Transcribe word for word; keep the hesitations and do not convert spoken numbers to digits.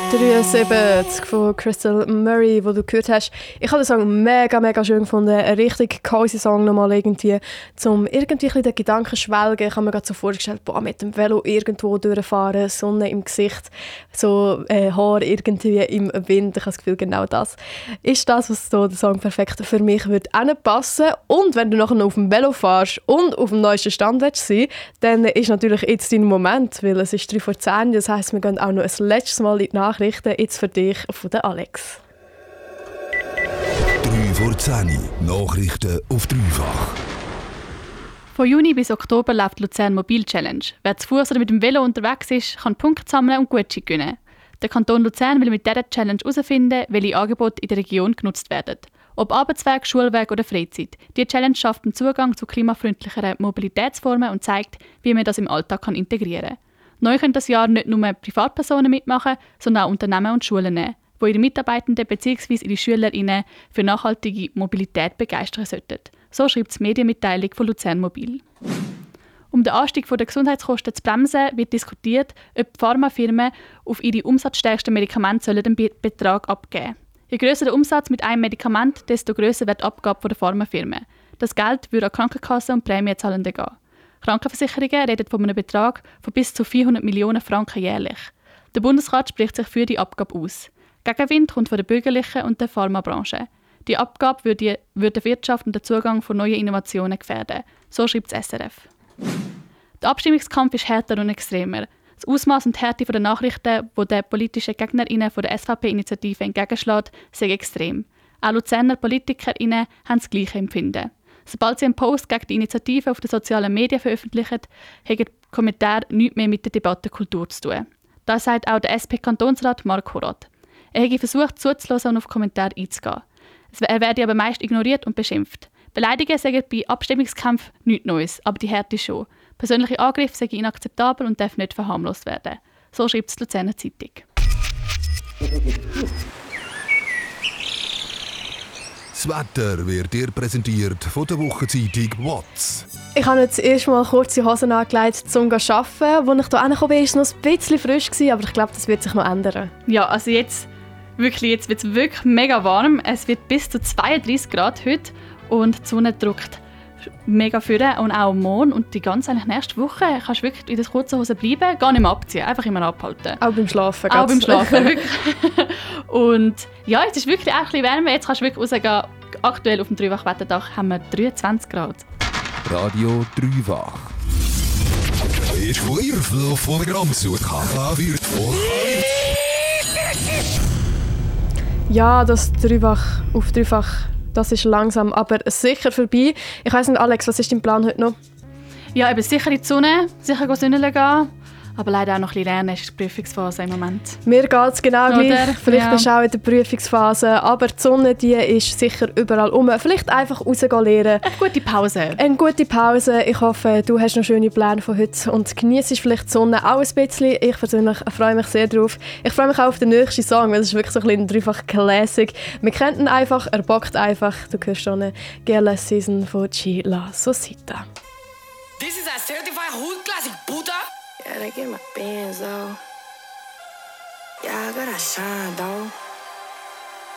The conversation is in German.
dreiundsiebzig von Crystal Murray, wo du gehört hast. Ich habe den Song mega, mega schön gefunden. Ein richtig cozy Song nochmal irgendwie, um irgendwie ein bisschen den Gedanken schwelgen. Ich habe mir gerade so vorgestellt, boah, mit dem Velo irgendwo durchfahren, Sonne im Gesicht, so äh, Haar irgendwie im Wind. Ich habe das Gefühl, genau das ist das, was so der Song perfekt für mich würde passen. Und wenn du nachher noch auf dem Velo fährst und auf dem neuesten Stand willst sein, dann ist natürlich jetzt dein Moment, weil es ist drei vor zehn. Das heisst, wir gehen auch noch ein letztes Mal in die Nachrichten. Jetzt für dich von der Alex. drei vor zehn. Nachrichten auf dreifach. Von Juni bis Oktober läuft die Luzern Mobil Challenge. Wer zu Fuß oder mit dem Velo unterwegs ist, kann Punkte sammeln und Gutscheine gewinnen. Der Kanton Luzern will mit dieser Challenge herausfinden, welche Angebote in der Region genutzt werden. Ob Arbeitsweg, Schulweg oder Freizeit. Die Challenge schafft einen Zugang zu klimafreundlicheren Mobilitätsformen und zeigt, wie man das im Alltag integrieren kann. Neu können das Jahr nicht nur Privatpersonen mitmachen, sondern auch Unternehmen und Schulen nehmen, die ihre Mitarbeitenden bzw. ihre SchülerInnen für nachhaltige Mobilität begeistern sollten. So schreibt die Medienmitteilung von Luzern Mobil. Um den Anstieg der Gesundheitskosten zu bremsen, wird diskutiert, ob die Pharmafirmen auf ihre umsatzstärksten Medikamente einen Betrag abgeben sollen. Je grösser der Umsatz mit einem Medikament, desto grösser wird die Abgabe der Pharmafirmen. Das Geld würde an Krankenkassen und Prämienzahlende gehen. Krankenversicherungen reden von einem Betrag von bis zu vierhundert Millionen Franken jährlich. Der Bundesrat spricht sich für die Abgabe aus. Gegenwind kommt von der bürgerlichen und der Pharmabranche. Die Abgabe würde, würde die Wirtschaft und den Zugang von neuen Innovationen gefährden. So schreibt das S R F. Der Abstimmungskampf ist härter und extremer. Das Ausmaß und die Härte der Nachrichten, die den politischen GegnerInnen der S V P-Initiative entgegenschlägt, sind extrem. Auch Luzerner PolitikerInnen haben das gleiche Empfinden. Sobald sie einen Post gegen die Initiative auf den sozialen Medien veröffentlichen, haben die Kommentare nichts mehr mit der Debattenkultur zu tun. Das sagt auch der S P-Kantonsrat Mark Horath. Er habe versucht, zuzuhören und auf Kommentare einzugehen. Er werde aber meist ignoriert und beschimpft. Beleidigungen sagen bei Abstimmungskämpfen nichts Neues, aber die Härte schon. Persönliche Angriffe sind inakzeptabel und dürfen nicht verharmlost werden. So schreibt die Luzerner Zeitung. Das Wetter wird dir präsentiert von der Wochenzeitung «Watts». Ich habe jetzt erst mal kurze Hosen angelegt, um zu arbeiten. Als ich hier angekommen bin, war es noch ein bisschen frisch, aber ich glaube, das wird sich noch ändern. Ja, also jetzt, wirklich, jetzt wird es wirklich mega warm. Es wird bis zu zweiunddreißig Grad heute und die Sonne drückt mega führen und auch morgen und die ganze eigentlich nächste Woche kannst du wirklich in der kurzen Hose bleiben, gar nicht mehr abziehen, einfach immer abhalten. Auch beim Schlafen. Auch beim Schlafen, wirklich. Und ja, es ist wirklich auch ein bisschen wärmer, jetzt kannst du wirklich rausgehen. Aktuell auf dem Dreifach-Wetterdach haben wir dreiundzwanzig Grad. Radio Dreifach. Ist von ihr von der Gramsucht wird vor. Ja, das Dreifach auf Dreifach, das ist langsam, aber sicher vorbei. Ich weiss nicht, Alex, was ist dein Plan heute noch? Ja, eben sicher in die Sonne, sicher Sonnenle gehen. Aber leider auch noch ein bisschen lernen, ist die Prüfungsphase im Moment. Mir geht es genau Oder? gleich. Vielleicht ja. bist du auch in der Prüfungsphase. Aber die Sonne, die ist sicher überall rum. Vielleicht einfach rausgehen lernen. Eine gute Pause. Eine gute Pause. Ich hoffe, du hast noch schöne Pläne von heute und genießt vielleicht die Sonne auch ein bisschen. Ich persönlich freue mich sehr drauf. Ich freue mich auch auf den nächsten Song, weil es ist wirklich so ein bisschen ein dreifach Classic. Wir kennen ihn einfach, er bockt einfach. Du hörst schon «Gala Season» von G La Sosita. This is a certified hood classic, puta! Yeah, they get my bands, though. Yeah, I gotta shine, though.